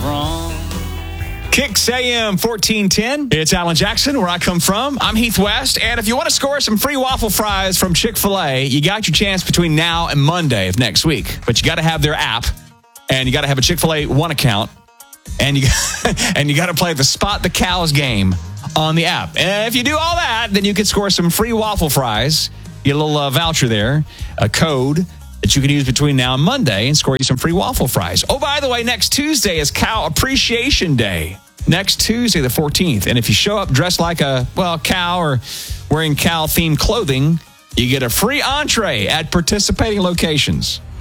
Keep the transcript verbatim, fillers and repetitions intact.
wrong. Kicks A M fourteen ten. It's Alan Jackson, where I come from. I'm Heath West. And if you want to score some free waffle fries from Chick-fil-A, you got your chance between now and Monday of next week. But you got to have their app, and you got to have a Chick-fil-A One account, and you and you got to play the Spot the Cows game on the app. And if you do all that, then you can score some free waffle fries. Get a little uh, voucher there, a code that you can use between now and Monday and score you some free waffle fries. Oh, by the way, next Tuesday is Cow Appreciation Day. Next Tuesday, the fourteenth. And if you show up dressed like a, well, cow or wearing cow-themed clothing, you get a free entree at participating locations.